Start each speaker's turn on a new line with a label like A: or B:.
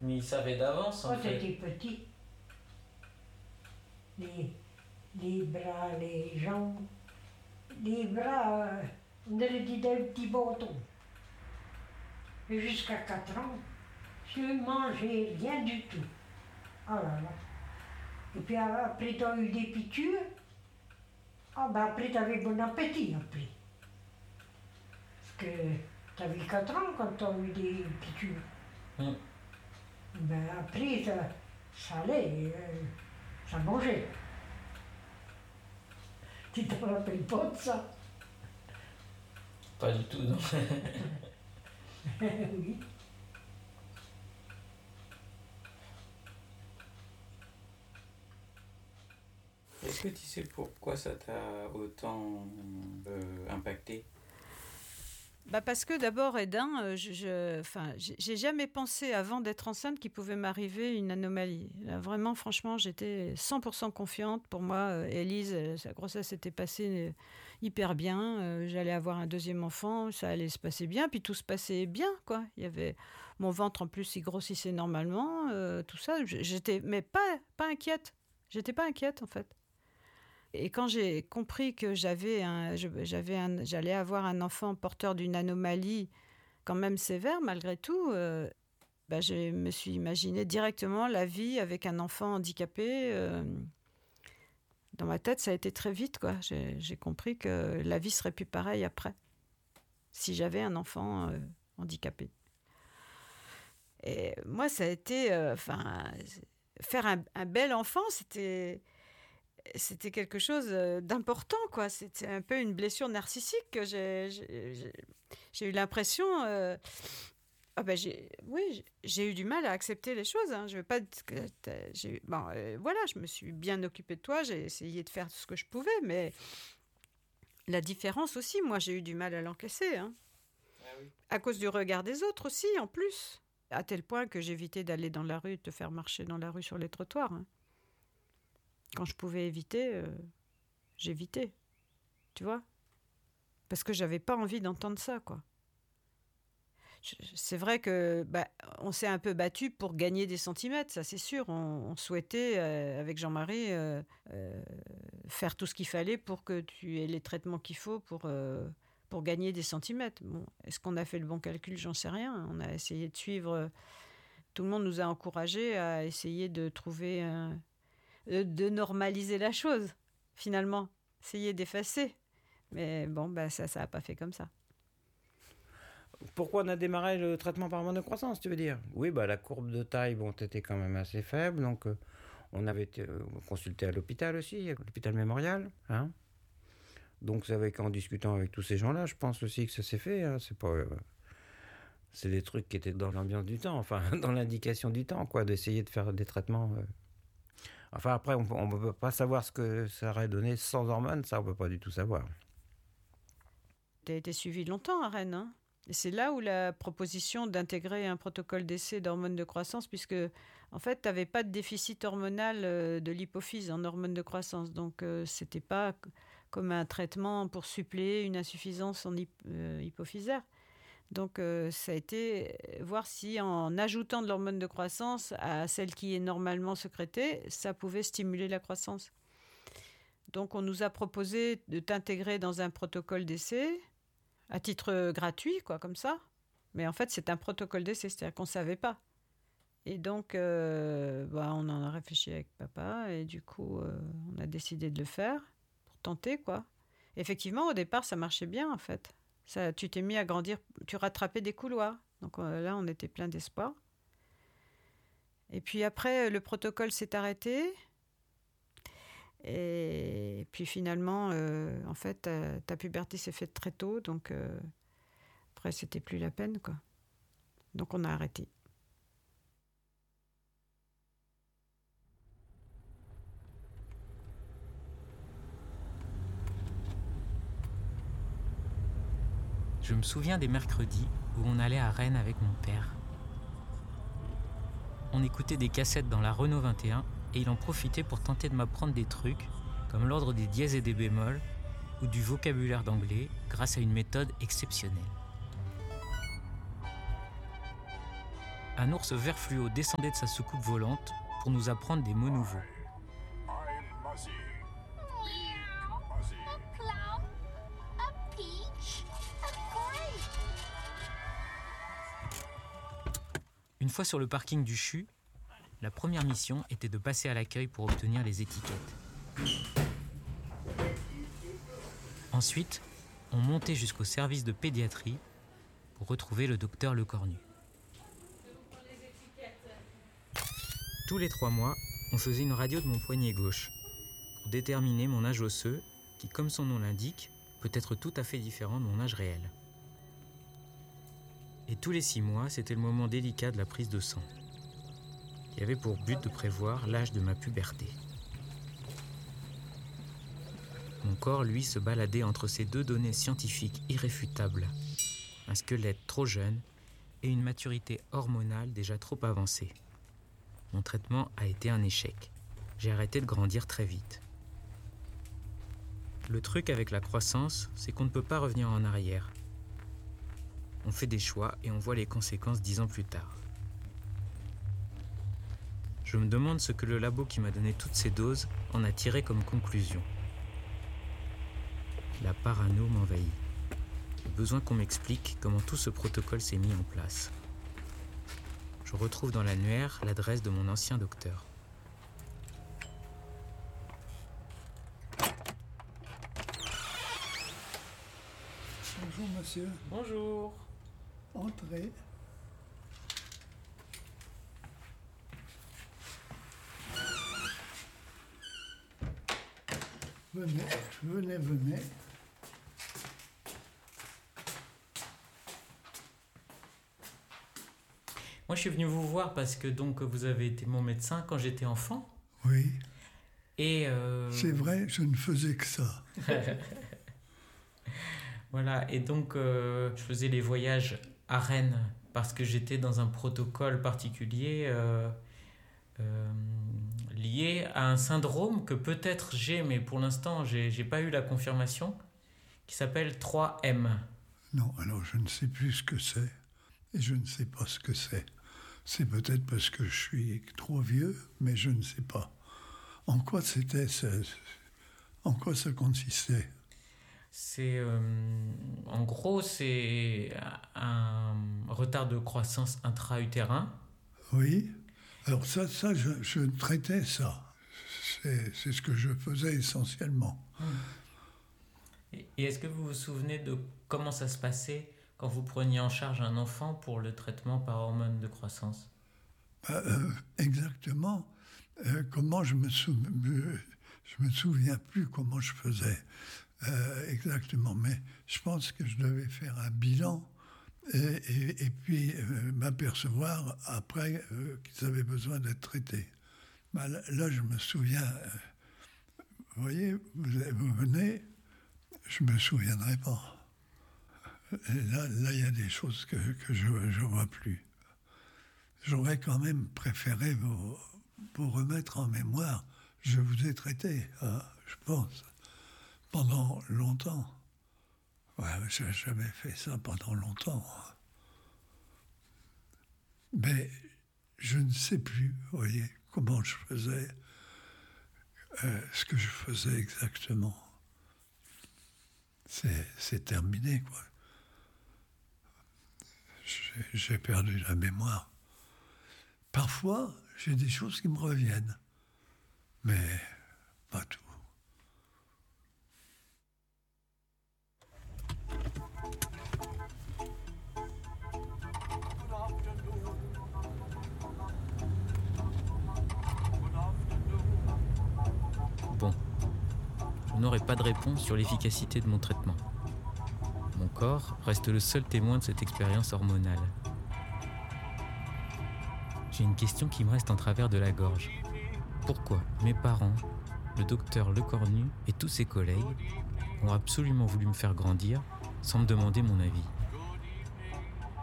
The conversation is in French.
A: Mais ils savaient d'avance, en
B: Quand
A: fait.
B: j'étais petit, les bras, les jambes, les bras, on aurait dit des petits bâtons. Et jusqu'à 4 ans, je mangeais rien du tout. Oh là là. Et puis après, tu as eu des piqûres. Ah ben après, tu avais bon appétit après. Parce que tu avais 4 ans quand tu as eu des piqûres. Ben après, ça allait, ça mangeait. Tu te rappelles pas de ça?
A: Pas du tout, non.
B: Oui.
A: Est-ce que tu sais pourquoi ça t'a autant impacté?
C: Parce que d'abord, Edin, j'ai jamais pensé avant d'être enceinte qu'il pouvait m'arriver une anomalie. Là, vraiment, franchement, j'étais 100% confiante. Pour moi, Élise, sa grossesse s'était passée hyper bien. J'allais avoir un deuxième enfant, ça allait se passer bien. Puis tout se passait bien, quoi. Il y avait mon ventre, en plus, il grossissait normalement, tout ça. J'étais, mais pas inquiète. J'étais pas inquiète, en fait. Et quand j'ai compris que j'allais avoir un enfant porteur d'une anomalie quand même sévère, malgré tout, je me suis imaginé directement la vie avec un enfant handicapé. Dans ma tête, ça a été très vite, quoi. J'ai compris que la vie serait plus pareille après, si j'avais un enfant handicapé. Et moi, ça a été... faire un bel enfant, c'était quelque chose d'important, quoi. C'était un peu une blessure narcissique que j'ai eu l'impression... j'ai eu du mal à accepter les choses. Hein. Je veux pas... je me suis bien occupée de toi, j'ai essayé de faire tout ce que je pouvais, mais la différence aussi, moi, j'ai eu du mal à l'encaisser. Hein.
A: Ah oui.
C: À cause du regard des autres aussi, en plus. À tel point que j'évitais d'aller dans la rue, de te faire marcher dans la rue sur les trottoirs. Hein. Quand je pouvais éviter, j'évitais. Tu vois ? Parce que j'avais pas envie d'entendre ça, quoi. C'est vrai que on s'est un peu battu pour gagner des centimètres, ça c'est sûr. On souhaitait, avec Jean-Marie, faire tout ce qu'il fallait pour que tu aies les traitements qu'il faut pour gagner des centimètres. Bon, est-ce qu'on a fait le bon calcul ? J'en sais rien. On a essayé de suivre... Tout le monde nous a encouragés à essayer de trouver... de normaliser la chose, finalement. Essayer d'effacer. Mais bon, ça n'a pas fait comme ça.
D: Pourquoi on a démarré le traitement par hormone de croissance, tu veux dire ? Oui, la courbe de taille, était quand même assez faible, donc on avait été consulté à l'hôpital aussi, à l'hôpital mémorial, hein. Donc c'est en discutant avec tous ces gens-là, je pense aussi que ça s'est fait, hein. C'est pas... c'est des trucs qui étaient dans l'ambiance du temps, enfin, dans l'indication du temps, quoi, d'essayer de faire des traitements... Enfin, après, on ne peut pas savoir ce que ça aurait donné sans hormones, ça, on ne peut pas du tout savoir.
C: Tu as été suivi longtemps à Rennes, hein ? Et c'est là où la proposition d'intégrer un protocole d'essai d'hormones de croissance, puisque, en fait, tu n'avais pas de déficit hormonal de l'hypophyse en hormones de croissance. Donc, ce n'était pas comme un traitement pour suppléer une insuffisance en hypophysaire. Donc, ça a été voir si, en ajoutant de l'hormone de croissance à celle qui est normalement sécrétée, ça pouvait stimuler la croissance. Donc, on nous a proposé de t'intégrer dans un protocole d'essai, à titre gratuit, quoi, comme ça. Mais en fait, c'est un protocole d'essai, c'est-à-dire qu'on ne savait pas. Et donc, on en a réfléchi avec papa, et du coup, on a décidé de le faire, pour tenter, quoi. Effectivement, au départ, ça marchait bien, en fait. Ça, tu t'es mis à grandir, tu rattrapais des couloirs. Donc là, on était plein d'espoir. Et puis après, le protocole s'est arrêté. Et puis finalement, en fait, ta puberté s'est faite très tôt. Donc après, c'était plus la peine, quoi. Donc on a arrêté.
E: Je me souviens des mercredis où on allait à Rennes avec mon père. On écoutait des cassettes dans la Renault 21 et il en profitait pour tenter de m'apprendre des trucs comme l'ordre des dièses et des bémols ou du vocabulaire d'anglais grâce à une méthode exceptionnelle. un ours vert fluo descendait de sa soucoupe volante pour nous apprendre des mots nouveaux. Une fois sur le parking du CHU, la première mission était de passer à l'accueil pour obtenir les étiquettes. Ensuite, on montait jusqu'au service de pédiatrie pour retrouver le docteur Lecornu. Tous les 3 mois, on faisait une radio de mon poignet gauche pour déterminer mon âge osseux qui, comme son nom l'indique, peut être tout à fait différent de mon âge réel. Et tous les 6 mois, c'était le moment délicat de la prise de sang, qui avait pour but de prévoir l'âge de ma puberté. Mon corps, lui, se baladait entre ces 2 données scientifiques irréfutables, un squelette trop jeune et une maturité hormonale déjà trop avancée. Mon traitement a été un échec. J'ai arrêté de grandir très vite. Le truc avec la croissance, c'est qu'on ne peut pas revenir en arrière. On fait des choix et on voit les conséquences 10 ans plus tard. Je me demande ce que le labo qui m'a donné toutes ces doses en a tiré comme conclusion. La parano m'envahit. J'ai besoin qu'on m'explique comment tout ce protocole s'est mis en place. Je retrouve dans l'annuaire l'adresse de mon ancien docteur.
F: Bonjour monsieur.
E: Bonjour.
F: Entrez. Venez.
E: Moi, je suis venu vous voir parce que donc vous avez été mon médecin quand j'étais enfant.
F: Oui.
E: Et
F: C'est vrai, je ne faisais que ça.
E: Voilà, et donc je faisais les voyages à Rennes parce que j'étais dans un protocole particulier lié à un syndrome que peut-être j'ai, mais pour l'instant, j'ai pas eu la confirmation, qui s'appelle 3M.
F: Non, alors je ne sais plus ce que c'est. Et je ne sais pas ce que c'est. C'est peut-être parce que je suis trop vieux, mais je ne sais pas. En quoi ça consistait ?
E: En gros, c'est un retard de croissance intra-utérin.
F: Oui. Alors ça je traitais ça. C'est ce que je faisais essentiellement.
E: Et est-ce que vous vous souvenez de comment ça se passait quand vous preniez en charge un enfant pour le traitement par hormone de croissance ?
F: Exactement. Comment je me souviens plus comment je faisais exactement, mais je pense que je devais faire un bilan et puis m'apercevoir après qu'ils avaient besoin d'être traités. Là, je me souviens. Vous voyez, vous venez, je me souviendrai pas. Et là, il y a des choses que je vois plus. J'aurais quand même préféré vous remettre en mémoire. Je vous ai traité, je pense, pendant longtemps. Ouais, j'avais fait ça pendant longtemps. Mais je ne sais plus, vous voyez, comment je faisais, ce que je faisais exactement. C'est terminé, quoi. J'ai perdu la mémoire. Parfois, j'ai des choses qui me reviennent, mais pas tout.
E: Bon, je n'aurai pas de réponse sur l'efficacité de mon traitement. Mon corps reste le seul témoin de cette expérience hormonale. J'ai une question qui me reste en travers de la gorge. Pourquoi mes parents, le docteur Lecornu et tous ses collègues ont absolument voulu me faire grandir sans me demander mon avis ?